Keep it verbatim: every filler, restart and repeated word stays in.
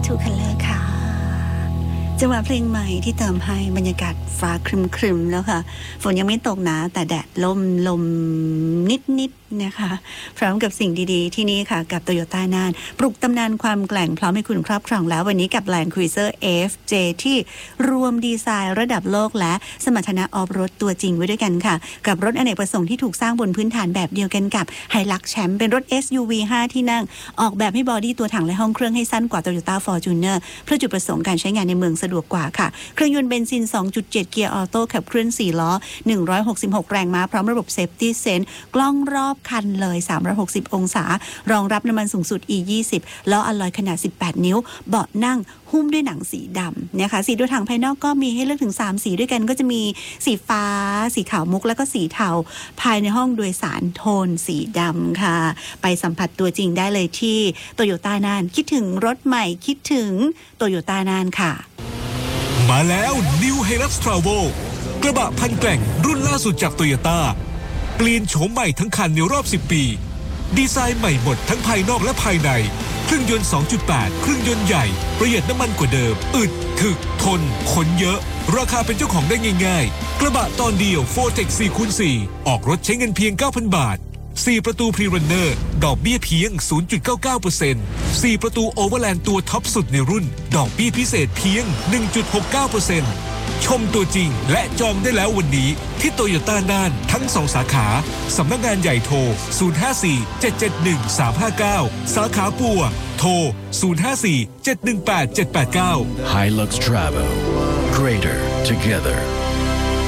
True Color ค่ะจังหวะเพลงใหม่ที่เติมให้บรรยากาศฟ้าครึมๆแล้วค่ะฝนยังไม่ตกนะแต่แดดลมลมนิดๆนะคะพร้อมกับสิ่งดีๆที่นี่ค่ะกับ Toyota น่านปลุกตำนานความแกร่งพร้อมให้คุณครอบครองแล้ววันนี้กับ Land Cruiser เอ เอฟ เจ ที่รวมดีไซน์ระดับโลกและสมรรถนะออฟโรดตัวจริงไว้ด้วยกันค่ะกับรถอเนกประสงค์ที่ถูกสร้างบนพื้นฐานแบบเดียวกันกับ Hilux แชมป์เป็นรถ เอส ยู วี ห้า ที่นั่งออกแบบให้บอดี้ตัวถังและห้องเครื่องให้สั้นกว่า Toyota Fortuner เพื่อจุดประสงค์การใช้งานในเมืองสะดวกกว่าค่ะเครื่องยนต์เบนซิน สองจุดเจ็ด เกียร์ออโต้ขับเคลื่อนสี่ล้อหนึ่งร้อยหกสิบหกแรงม้าพร้อมระบบ Safety Sense กล้องรอบคันเลยสามร้อยหกสิบองศารองรับน้ำมันสูงสุด อี ยี่สิบ ล้ออะลอยขนาดสิบแปดนิ้วเบาะนั่งหุ้มด้วยหนังสีดำนะคะสีตัวถังภายนอกก็มีให้เลือกถึงสามสีด้วยกันก็จะมีสีฟ้าสีขาวมุกแล้วก็สีเทาภายในห้องโดยสารโทนสีดำค่ะไปสัมผัสตัวจริงได้เลยที่ Toyota น่านคิดถึงรถใหม่คิดถึง Toyota น่านค่ะมาแล้ว New Hilux Travel กระบะพันแกร่งรุ่นล่าสุดจาก Toyota เปลี่ยนโฉมใหม่ทั้งคันในรอบสิบปีดีไซน์ใหม่หมดทั้งภายนอกและภายในเครื่องยนต์ สองจุดแปด เครื่องยนต์ใหญ่ประหยัดน้ำมันกว่าเดิมอึดถึกทนขนเยอะราคาเป็นเจ้าของได้ง่ายๆกระบะตอนเดียว โฟร์เทค โฟร์คูณสี่ ออกรถใช้เงินเพียง เก้าพัน บาทสี่ประตู Pre-Runner ดอกเบี้ยเพียง ศูนย์จุดเก้าเก้าเปอร์เซ็นต์ สี่ประตู Overland ตัวท็อปสุดในรุ่นดอกเบี้ยพิเศษเพียง หนึ่งจุดหกเก้าเปอร์เซ็นต์ ชมตัวจริงและจองได้แล้ววันนี้ที่โตโยต้าน่านทั้งสองสาขาสำนักงานใหญ่โทรศูนย์ ห้า สี่ เจ็ด เจ็ด หนึ่ง สาม ห้า เก้าสาขาปัวโทรศูนย์ ห้า สี่ เจ็ด หนึ่ง แปด เจ็ด แปด เก้า Hilux Travel Greater Together